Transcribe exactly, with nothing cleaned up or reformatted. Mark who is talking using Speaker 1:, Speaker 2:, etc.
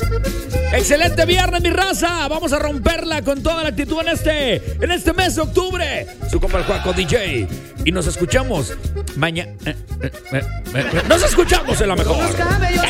Speaker 1: Excelente viernes, mi raza. Vamos a romperla con toda la actitud en este, en este mes de octubre. Su compa el Juaco D J. Y nos escuchamos mañana. Nos escuchamos en la mejor.